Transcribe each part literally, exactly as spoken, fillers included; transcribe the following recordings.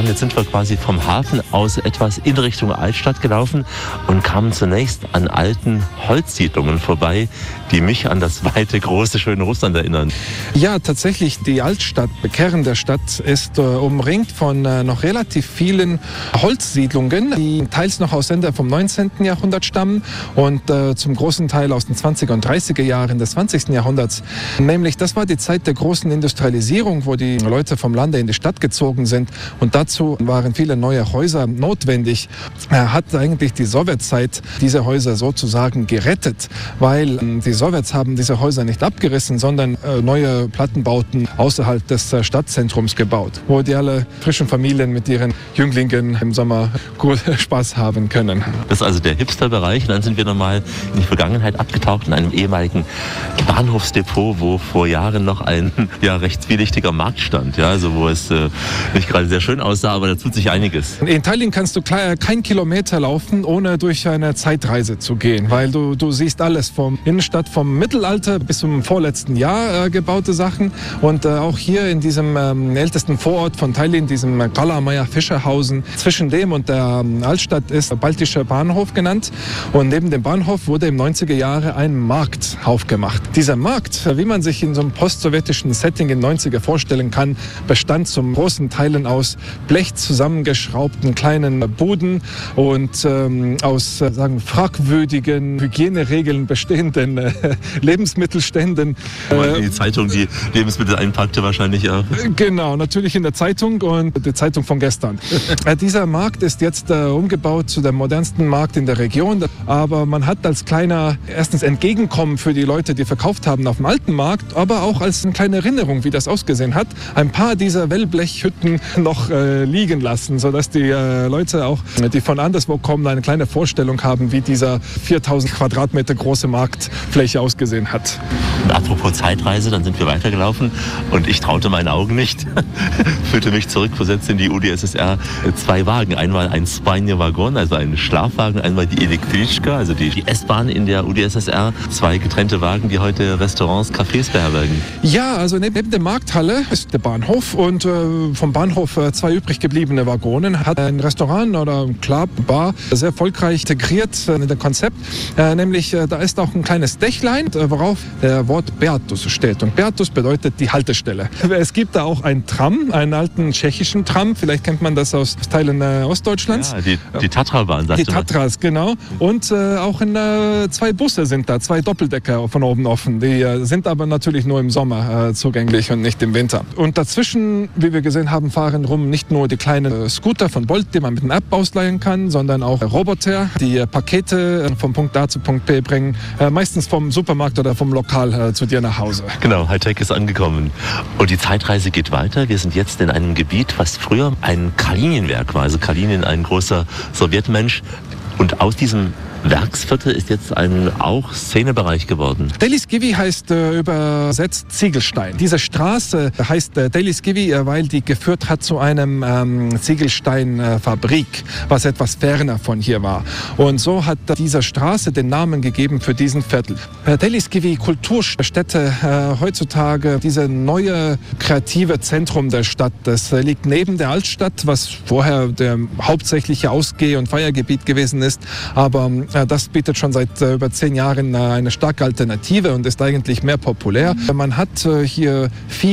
sagen, jetzt sind wir quasi vom Hafen aus etwas in Richtung Altstadt gelaufen und kamen zunächst an alten Holzsiedlungen vorbei, die mich an das weite, große, schöne Russland erinnern. Ja, tatsächlich, die Altstadt, der Kern der Stadt, ist äh, umringt von äh, noch relativ vielen Holzsiedlungen, die teils noch aus Ende vom neunzehnten Jahrhundert stammen und äh, zum großen Teil aus den zwanziger und dreißiger Jahren des zwanzigsten Jahrhunderts. Nämlich, das war die Zeit der großen Industrialisierung, wo die Leute vom Lande in die Stadt gezogen sind und dazu waren viele neue Häuser notwendig. Er hat eigentlich die Sowjetzeit diese Häuser sozusagen gerettet, weil äh, die Sowjets haben diese Häuser nicht abgerissen, sondern äh, neue Plattenbauten außerhalb des äh, Stadtzentrums gebaut, wo die alle frischen Familien mit ihren Jünglingen im Sommer gut Spaß haben können. Das ist also der Hipster-Bereich. Und dann sind wir nochmal in die Vergangenheit abgetaucht in einem ehemaligen Bahnhofsdepot, wo vor Jahren noch ein ja, recht zwielichtiger Markt stand. Ja, also wo es äh, nicht gerade sehr schön aussah, aber da tut sich einiges. In Tallinn kannst du klar, kein Kilometer laufen, ohne durch eine Zeitreise zu gehen, weil du, du siehst alles vom Innenstadt, vom Mittelalter bis zum vorletzten Jahr äh, gebaute Sachen. Und äh, auch hier in diesem ähm, ältesten Vorort von Tallinn, diesem äh, Kalamaja-Fischerhausen, zwischen dem und der ähm, Altstadt ist der Baltischer Bahnhof genannt. Und neben dem Bahnhof wurde im neunziger Jahre ein Markt aufgemacht. Dieser Markt, wie man sich in so einem postsowjetischen Setting in den neunziger vorstellen kann, bestand zum großen Teilen aus Blech zusammengeschraubten kleinen Buden und ähm, aus äh, sagen, fragwürdigen Hygieneregeln bestehenden äh, Lebensmittelständen. Äh, die Zeitung, die Lebensmittel einpackte wahrscheinlich auch. Genau, natürlich in der Zeitung und die Zeitung von gestern. äh, dieser Markt ist jetzt äh, umgebaut zu dem modernsten Markt in der Region, aber man hat als kleiner, erstens Entgegenkommen für die Leute, die verkauft haben auf dem alten Markt, aber auch als eine kleine Erinnerung, wie das ausgesehen hat, ein paar dieser Wellblechhütten noch äh, liegen lassen, sodass die äh, Leute auch, die von anderswo kommen, eine kleine Vorstellung haben, wie dieser viertausend Quadratmeter große Marktfläche ausgesehen hat. Und apropos Zeitreise, dann sind wir weitergelaufen und ich traute meinen Augen nicht. Fühlte mich zurückversetzt in die U d S S R. Zwei Wagen, einmal ein Spajne-Waggon, also ein Schlafwagen, einmal die Elektritschka, also die, die S-Bahn in der U d S S R. Zwei getrennte Wagen, die heute Restaurants, Cafés beherbergen. Ja, also neben der Markthalle ist der Bahnhof und äh, vom Bahnhof äh, zwei übrig gebliebene Waggonen hat ein Restaurant oder ein Club, Bar sehr erfolgreich integriert äh, in das Konzept. Äh, nämlich äh, da ist auch ein kleines Dächlein, äh, worauf der Wort Beatus steht. Und Beatus bedeutet die Haltestelle. Es gibt da auch einen Tram, einen alten tschechischen Tram. Vielleicht kennt man das aus Teilen äh, Ostdeutschlands. Ja, die, die Tatra-Bahn, sagst Die Tatras, genau. Und äh, auch in, äh, zwei Busse sind da, zwei Doppeldecker von oben offen. Die äh, sind aber natürlich nur im Sommer äh, zugänglich und nicht im Winter. Und dazwischen, wie wir gesehen haben, fahren rum nicht nur die kleinen äh, Scooter von Bolt, die man mit einer App ausleihen kann, sondern auch Roboter, die äh, Pakete äh, vom Punkt A zu Punkt B bringen, äh, meistens vom Supermarkt oder vom Lokal äh, zu dir nach Hause. Genau, Hightech ist angekommen. Und die Zeitreise geht weiter. Wir sind jetzt in einem Gebiet, was früher ein Kalininwerk war. Also Kalinin, ein großer Sowjetmensch. Und aus diesem Werksviertel ist jetzt ein auch Szenebereich geworden. Deliskivi heißt äh, übersetzt Ziegelstein. Diese Straße heißt äh, Deliskivi, äh, weil die geführt hat zu einem ähm, Ziegelsteinfabrik, äh, was etwas ferner von hier war. Und so hat äh, diese Straße den Namen gegeben für diesen Viertel. Äh, Deliskivi, Kulturstätte, äh, heutzutage dieses neue kreative Zentrum der Stadt. Das äh, liegt neben der Altstadt, was vorher der hauptsächliche Ausgeh- und Feiergebiet gewesen ist. Aber das bietet schon seit über zehn Jahren eine starke Alternative und ist eigentlich mehr populär. Man hat hier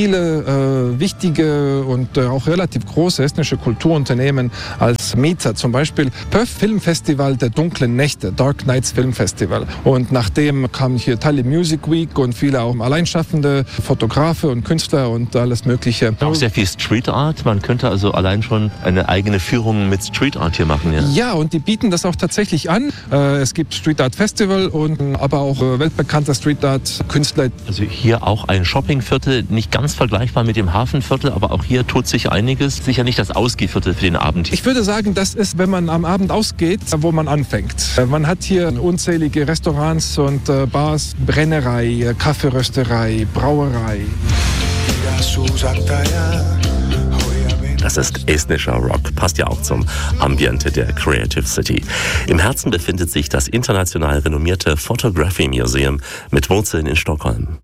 viele äh, wichtige und äh, auch relativ große estnische Kulturunternehmen als Mieter. Zum Beispiel Pöf Filmfestival der dunklen Nächte, Dark Nights Filmfestival. Und nachdem kam hier Tallinn Music Week und viele auch Alleinschaffende, Fotografe und Künstler und alles Mögliche. Auch sehr viel Street Art. Man könnte also allein schon eine eigene Führung mit Street Art hier machen. Ja, ja und die bieten das auch tatsächlich an. Äh, Es gibt Street Art Festival und aber auch weltbekannte Street Art Künstler. Also hier auch ein Shoppingviertel, nicht ganz vergleichbar mit dem Hafenviertel, aber auch hier tut sich einiges. Sicher nicht das Ausgehviertel für den Abend. Ich würde sagen, das ist, wenn man am Abend ausgeht, wo man anfängt. Man hat hier unzählige Restaurants und Bars, Brennerei, Kaffeerösterei, Brauerei. Das ist estnischer Rock, passt ja auch zum Ambiente der Creative City. Im Herzen befindet sich das international renommierte Photography Museum mit Wurzeln in Stockholm.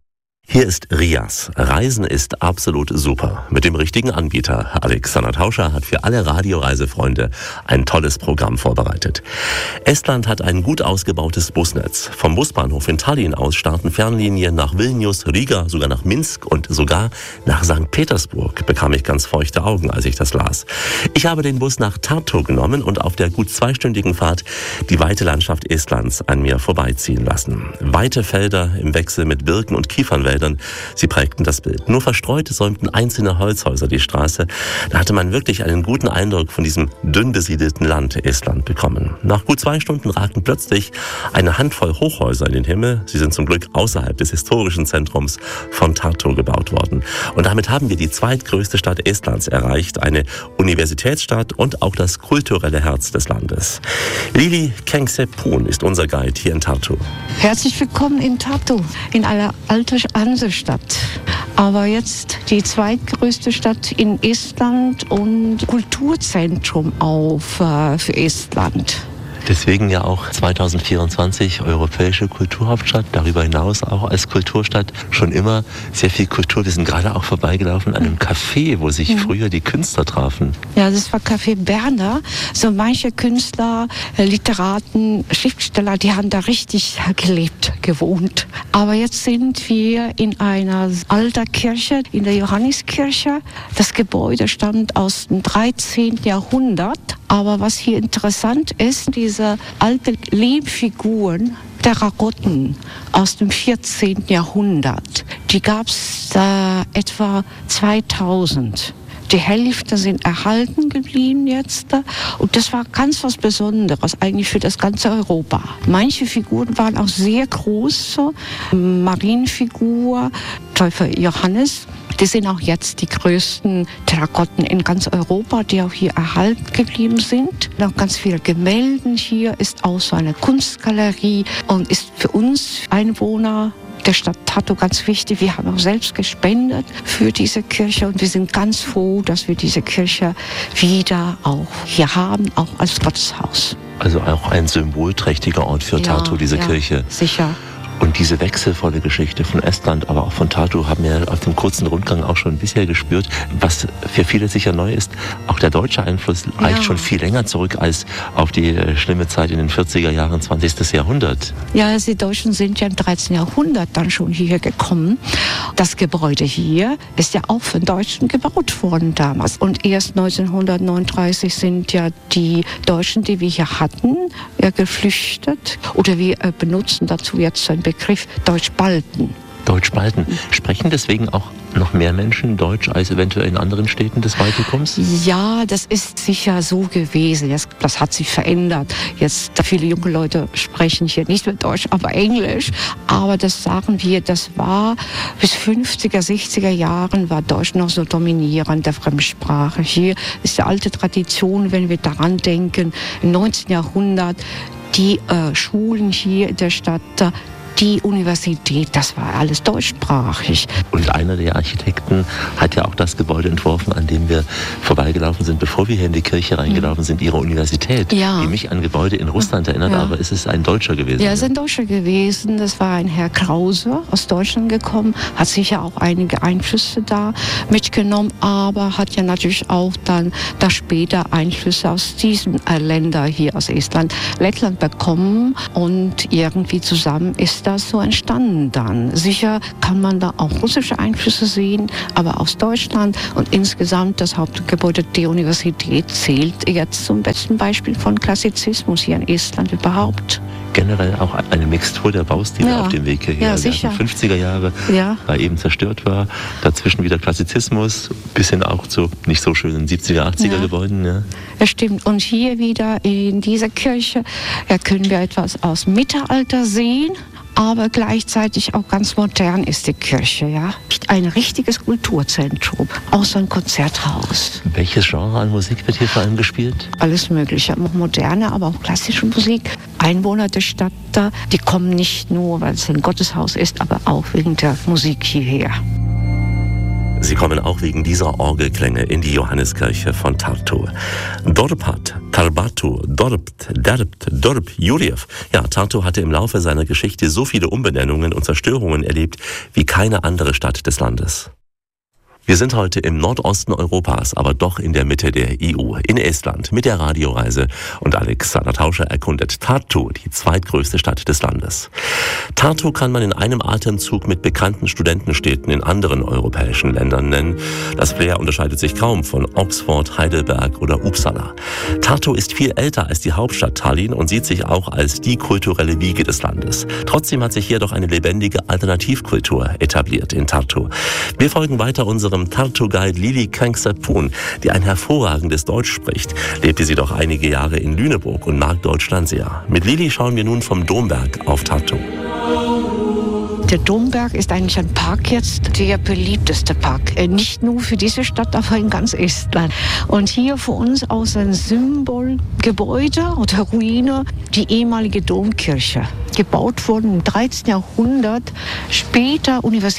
Hier ist Rias. Reisen ist absolut super. Mit dem richtigen Anbieter. Alexander Tauscher hat für alle Radioreisefreunde ein tolles Programm vorbereitet. Estland hat ein gut ausgebautes Busnetz. Vom Busbahnhof in Tallinn aus starten Fernlinien nach Vilnius, Riga, sogar nach Minsk und sogar nach Sankt Petersburg. Bekam ich ganz feuchte Augen, als ich das las. Ich habe den Bus nach Tartu genommen und auf der gut zweistündigen Fahrt die weite Landschaft Estlands an mir vorbeiziehen lassen. Weite Felder im Wechsel mit Birken und Kiefernwäldern. Sie prägten das Bild. Nur verstreut säumten einzelne Holzhäuser die Straße. Da hatte man wirklich einen guten Eindruck von diesem dünn besiedelten Land Estland bekommen. Nach gut zwei Stunden ragten plötzlich eine Handvoll Hochhäuser in den Himmel. Sie sind zum Glück außerhalb des historischen Zentrums von Tartu gebaut worden. Und damit haben wir die zweitgrößte Stadt Estlands erreicht, eine Universitätsstadt und auch das kulturelle Herz des Landes. Lili Kengsepun ist unser Guide hier in Tartu. Herzlich willkommen in Tartu, in einer alten Hansestadt. Aber jetzt die zweitgrößte Stadt in Estland und Kulturzentrum auf äh, für Estland. Deswegen ja auch zwanzig vierundzwanzig europäische Kulturhauptstadt, darüber hinaus auch als Kulturstadt schon immer sehr viel Kultur. Wir sind gerade auch vorbeigelaufen an einem Café, wo sich früher die Künstler trafen. Ja, das war Café Berner. So manche Künstler, Literaten, Schriftsteller, die haben da richtig gelebt, gewohnt. Aber jetzt sind wir in einer alten Kirche, in der Johanneskirche. Das Gebäude stammt aus dem dreizehnten Jahrhundert. Aber was hier interessant ist, diese alten Lehmfiguren, Terrakotten aus dem vierzehnten Jahrhundert, die gab es äh, etwa zweitausend. Die Hälfte sind erhalten geblieben jetzt. Und das war ganz was Besonderes eigentlich für das ganze Europa. Manche Figuren waren auch sehr groß. Marienfigur, Täufer Johannes. Die sind auch jetzt die größten Terrakotten in ganz Europa, die auch hier erhalten geblieben sind. Noch ganz viele Gemälde. Hier ist auch so eine Kunstgalerie und ist für uns Einwohner der Stadt Tartu ganz wichtig. Wir haben auch selbst gespendet für diese Kirche und wir sind ganz froh, dass wir diese Kirche wieder auch hier haben, auch als Gotteshaus. Also auch ein symbolträchtiger Ort für Tartu, ja, diese ja, Kirche. Sicher. Und diese wechselvolle Geschichte von Estland, aber auch von Tartu, haben wir auf dem kurzen Rundgang auch schon bisher gespürt. Was für viele sicher neu ist, auch der deutsche Einfluss reicht ja schon viel länger zurück als auf die schlimme Zeit in den vierziger Jahren, zwanzigsten Jahrhundert. Ja, die Deutschen sind ja im dreizehnten Jahrhundert dann schon hierher gekommen. Das Gebäude hier ist ja auch von Deutschen gebaut worden damals. Und erst neunzehnhundertneununddreißig sind ja die Deutschen, die wir hier hatten, ja geflüchtet. Oder wir benutzen dazu jetzt ein Begriff Deutschbalten. Deutschbalten. Sprechen deswegen auch noch mehr Menschen Deutsch als eventuell in anderen Städten des Baltikums? Ja, das ist sicher so gewesen. Das, das hat sich verändert. Jetzt viele junge Leute sprechen hier nicht mehr Deutsch, aber Englisch. Aber das sagen wir, das war bis fünfziger, sechziger Jahren war Deutsch noch so dominierend, der Fremdsprache. Hier ist die alte Tradition, wenn wir daran denken, im neunzehnten Jahrhundert, die äh, Schulen hier in der Stadt, die Universität, das war alles deutschsprachig. Und einer der Architekten hat ja auch das Gebäude entworfen, an dem wir vorbeigelaufen sind, bevor wir hier in die Kirche reingelaufen sind, ihre Universität, ja, die mich an Gebäude in Russland erinnert, ja, aber es ist ein Deutscher gewesen. Ja, es ist ein Deutscher gewesen. Das war ein Herr Krause, aus Deutschland gekommen, hat sicher auch einige Einflüsse da mitgenommen, aber hat ja natürlich auch dann da später Einflüsse aus diesen äh, Ländern hier, aus Estland, Lettland bekommen und irgendwie zusammen ist das so entstanden dann. Sicher kann man da auch russische Einflüsse sehen, aber aus Deutschland und insgesamt das Hauptgebäude der Universität zählt jetzt zum besten Beispiel von Klassizismus hier in Estland überhaupt. Generell auch eine Mixtur der Baustile, ja, auf dem Weg hierher. Ja, sicher. fünfziger Jahre, ja, da eben zerstört war. Dazwischen wieder Klassizismus, bis hin auch zu nicht so schönen siebziger, achtziger, ja, Gebäuden. Ja. Das stimmt. Und hier wieder in dieser Kirche, ja, können wir etwas aus Mittelalter sehen. Aber gleichzeitig auch ganz modern ist die Kirche, ja. Ein richtiges Kulturzentrum, auch so ein Konzerthaus. Welches Genre an Musik wird hier vor allem gespielt? Alles Mögliche, moderne, aber auch klassische Musik. Einwohner der Stadt, die kommen nicht nur, weil es ein Gotteshaus ist, aber auch wegen der Musik hierher. Sie kommen auch wegen dieser Orgelklänge in die Johanneskirche von Tartu. Dorpat, Tarbatu, Dorpt, Derbt, Dorp, Jurjev. Ja, Tartu hatte im Laufe seiner Geschichte so viele Umbenennungen und Zerstörungen erlebt wie keine andere Stadt des Landes. Wir sind heute im Nordosten Europas, aber doch in der Mitte der E U, in Estland, mit der Radioreise. Und Alexander Tauscher erkundet Tartu, die zweitgrößte Stadt des Landes. Tartu kann man in einem Atemzug mit bekannten Studentenstädten in anderen europäischen Ländern nennen. Das Flair unterscheidet sich kaum von Oxford, Heidelberg oder Uppsala. Tartu ist viel älter als die Hauptstadt Tallinn und sieht sich auch als die kulturelle Wiege des Landes. Trotzdem hat sich hier doch eine lebendige Alternativkultur etabliert in Tartu. Wir folgen weiter unserem Tartu-Guide Lili Kangsapoon, die ein hervorragendes Deutsch spricht. Lebte sie doch einige Jahre in Lüneburg und mag Deutschland sehr. Mit Lili schauen wir nun vom Domberg auf Tartu. Der Domberg ist eigentlich ein Park jetzt, der beliebteste Park. Nicht nur für diese Stadt, aber in ganz Estland. Und hier für uns auch ein Symbolgebäude oder Ruine, die ehemalige Domkirche. Gebaut worden im dreizehnten Jahrhundert. Später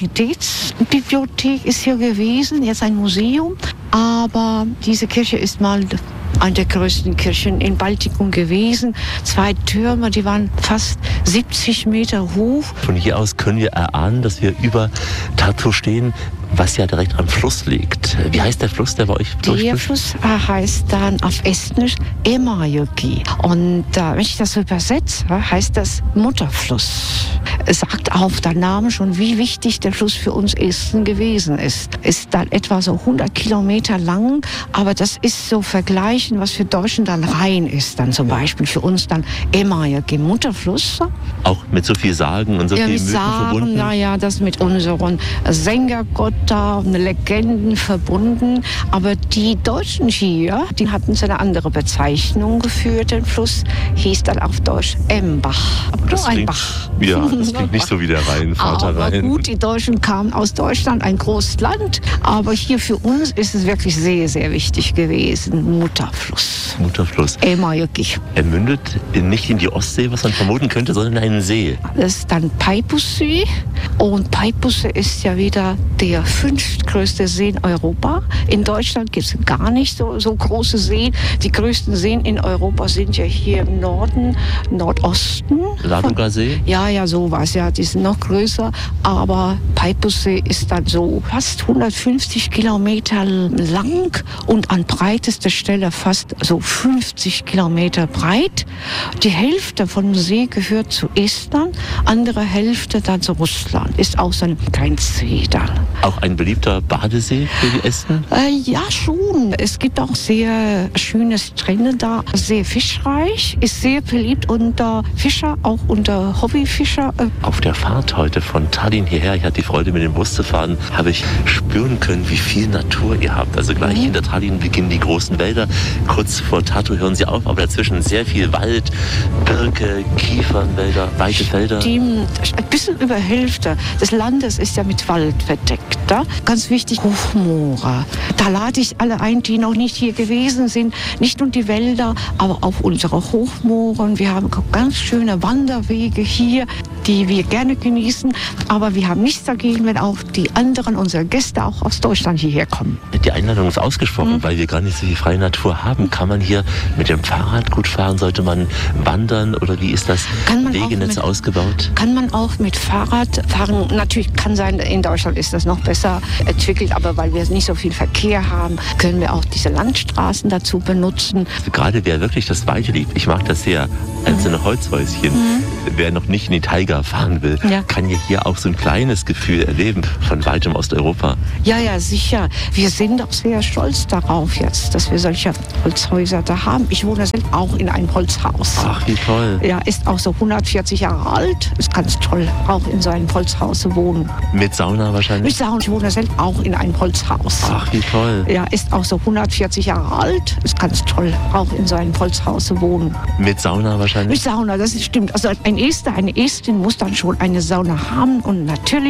Universitätsbibliothek ist hier gewesen, jetzt ein Museum. Aber diese Kirche ist mal eine der größten Kirchen in Baltikum gewesen. Zwei Türme, die waren fast siebzig Meter hoch. Von hier aus können wir erahnen, dass wir über Tartu stehen, was ja direkt am Fluss liegt. Wie heißt der Fluss, der bei euch durchfließt? Der Fluss heißt dann auf Estnisch Emajoki. Und äh, wenn ich das so übersetze, heißt das Mutterfluss. Es sagt auf der Name schon, wie wichtig der Fluss für uns Esten gewesen ist. Ist dann etwa so hundert Kilometer lang, aber das ist so vergleichen, was für Deutschen dann Rhein ist. Dann zum Beispiel für uns dann Emajoki, Mutterfluss. Auch mit so viel Sagen und so ja, viel Mythen Sagen, verbunden? Ja, ja, das mit unseren Sängergott da, Legenden verbunden. Aber die Deutschen hier, die hatten so eine andere Bezeichnung für den Fluss, hieß dann auf Deutsch Embach. Aber das nur ein klingt, Bach. Ja, das klingt nicht so wie der Rhein, Vater aber Rhein. Gut, die Deutschen kamen aus Deutschland, ein großes Land. Aber hier für uns ist es wirklich sehr, sehr wichtig gewesen. Mutterfluss. Mutterfluss. Emajoki. Er mündet nicht in die Ostsee, was man vermuten könnte, sondern in einen See. Das ist dann Peipussee. Und Peipussee ist ja wieder der fünftgrößte See in Europa. In Deutschland gibt es gar nicht so, so große Seen. Die größten Seen in Europa sind ja hier im Norden, Nordosten. Ladoga-See? Ja, ja, sowas. Ja, die sind noch größer. Aber Peipussee ist dann so fast hundertfünfzig Kilometer lang und an breitester Stelle fast so fünfzig Kilometer breit. Die Hälfte von dem See gehört zu Estland, andere Hälfte dann zu Russland. Ist auch so ein Grenzsee dann. Auch ein beliebter Badesee für die Esten? Äh, ja, schon. Es gibt auch sehr schöne Strände da, sehr fischreich, ist sehr beliebt unter Fischer, auch unter Hobbyfischer. Auf der Fahrt heute von Tallinn hierher, ich hatte die Freude, mit dem Bus zu fahren, habe ich spüren können, wie viel Natur ihr habt. Also gleich mhm. hinter Tallinn beginnen die großen Wälder. Kurz vor Tartu hören sie auf, aber dazwischen sehr viel Wald, Birke, Kiefernwälder, weite Felder. Stimmt. Ein bisschen über Hälfte des Landes ist ja mit Wald verdeckt. Da? Ganz wichtig, Hochmoore. Da lade ich alle ein, die noch nicht hier gewesen sind. Nicht nur die Wälder, aber auch unsere Hochmoore. Wir haben ganz schöne Wanderwege hier, die wir gerne genießen. Aber wir haben nichts dagegen, wenn auch die anderen, unsere Gäste, auch aus Deutschland hierher kommen. Die Einladung ist ausgesprochen, mhm. weil wir gar nicht so viel freie Natur haben. Kann man hier mit dem Fahrrad gut fahren? Sollte man wandern? Oder wie ist das Wegenetz mit, ausgebaut? Kann man auch mit Fahrrad fahren. Natürlich kann sein, in Deutschland ist das noch besser entwickelt. Aber weil wir nicht so viel Verkehr haben, können wir auch diese Landstraßen dazu benutzen. Also gerade wer wirklich das Weite liebt, ich mag das sehr, einzelne mhm. Holzhäuschen. Mhm. Wer noch nicht in die Taiga fahren will, ja. kann ja hier auch so ein kleines Gefühl erleben von weitem Osteuropa. Ja, ja, sicher. Wir sind auch sehr stolz darauf jetzt, dass wir solche Holzhäuser da haben. Ich wohne selbst auch in einem Holzhaus. Ach, wie toll. Ja, ist auch so hundertvierzig Jahre alt. Ist ganz toll, auch in so einem Holzhaus zu wohnen. Mit Sauna wahrscheinlich? Mit Sauna. Ich wohne selbst auch in einem Holzhaus. Ach, wie toll. Ja, ist auch so hundertvierzig Jahre alt. Ist ganz toll, auch in so einem Holzhaus zu wohnen. Mit Sauna wahrscheinlich? Mit Sauna, das ist, stimmt. Also ein Ester, eine Estin muss dann schon eine Sauna haben und natürlich